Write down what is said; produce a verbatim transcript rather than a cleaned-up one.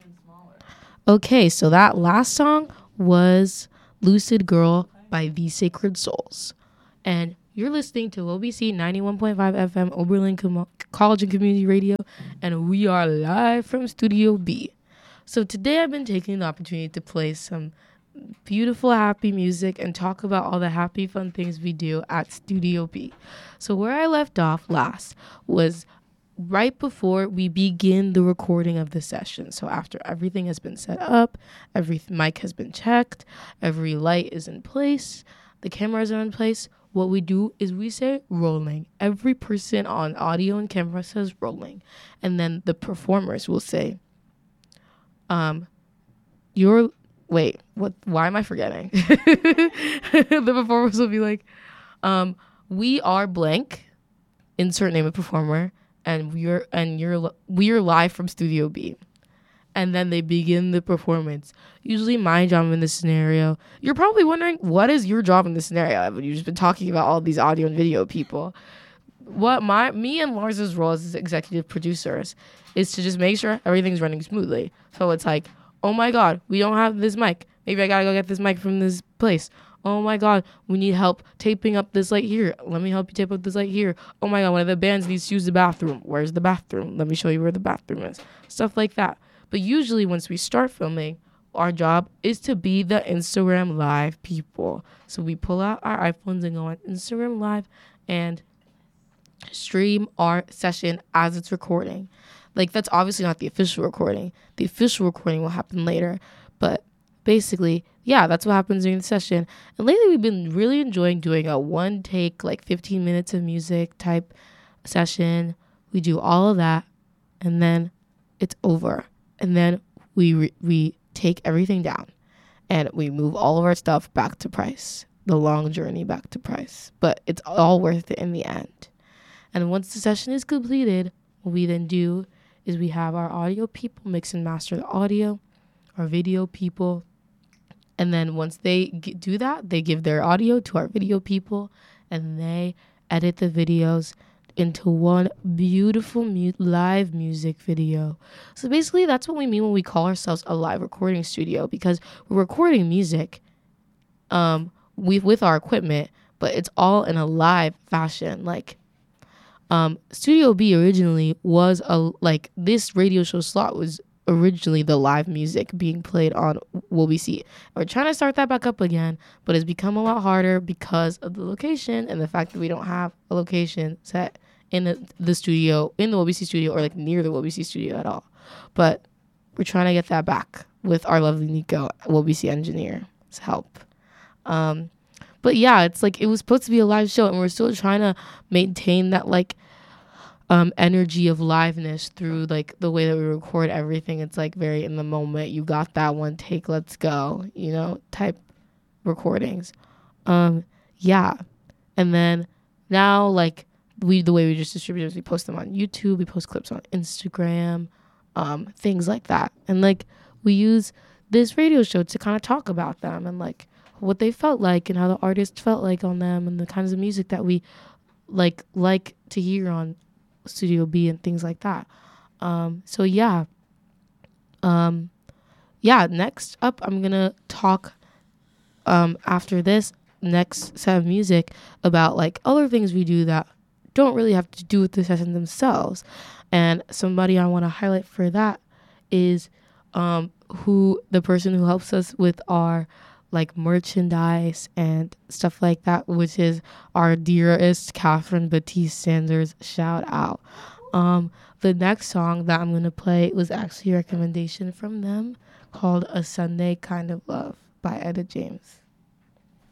Okay, so that last song was Lucid Girl by The Sacred Souls. And you're listening to O B C ninety-one point five F M, Oberlin Com- College and Community Radio, and we are live from Studio B. So today I've been taking the opportunity to play some beautiful, happy music and talk about all the happy, fun things we do at Studio B. So where I left off last was right before we begin the recording of the session. So after everything has been set up, every mic has been checked, every light is in place, the cameras are in place, what we do is we say rolling. Every person on audio and camera says rolling. And then the performers will say, um, you're, wait, what, why am I forgetting? The performers will be like, um, we are blank, insert name of performer, and we're and you're we're live from Studio B. And then they begin the performance. Usually my job in this scenario, you're probably wondering, what is your job in this scenario? I mean, you've just been talking about all these audio and video people. What my me and Lars's role as executive producers is to just make sure everything's running smoothly. So it's like, oh my God, we don't have this mic. Maybe I gotta go get this mic from this place. Oh my God, we need help taping up this light here. Let me help you tape up this light here. Oh my God, one of the bands needs to use the bathroom. Where's the bathroom? Let me show you where the bathroom is. Stuff like that. But usually once we start filming, our job is to be the Instagram Live people. So we pull out our iPhones and go on Instagram Live and stream our session as it's recording. Like, that's obviously not the official recording. The official recording will happen later. But basically, yeah, that's what happens during the session. And lately we've been really enjoying doing a one take, like fifteen minutes of music type session. We do all of that and then it's over. And then we re- we take everything down and we move all of our stuff back to Price. The long journey back to Price. But it's all worth it in the end. And once the session is completed, what we then do is we have our audio people mix and master the audio, our video people. And then once they g- do that, they give their audio to our video people and they edit the videos into one beautiful mu- live music video. So basically that's what we mean when we call ourselves a live recording studio, because we're recording music um, we with our equipment, but it's all in a live fashion. Like um, Studio B originally was a, like this radio show slot was originally the live music being played on W O B C. We're trying to start that back up again, but it's become a lot harder because of the location and the fact that we don't have a location set in the, the studio, in the W O B C studio, or like near the W O B C studio at all. But we're trying to get that back with our lovely Nico, W O B C engineer's help. Um, but yeah, it's like it was supposed to be a live show, and we're still trying to maintain that like Um, energy of liveness through like the way that we record everything. It's like very in the moment. You got that one take, let's go, you know, type recordings. Um, yeah. And then now like we, the way we just distribute is we post them on YouTube, we post clips on Instagram, um, things like that. And like we use this radio show to kind of talk about them and like what they felt like and how the artist felt like on them and the kinds of music that we like, like to hear on Studio B and things like that. Um, so yeah. Um, yeah, next up, I'm going to talk um, after this next set of music about like other things we do that don't really have to do with the session themselves. And somebody I want to highlight for that is um, who the person who helps us with our like merchandise and stuff like that, which is our dearest Catherine Batiste Sanders. Shout out. Um, the next song that I'm going to play was actually a recommendation from them called A Sunday Kind of Love by Etta James.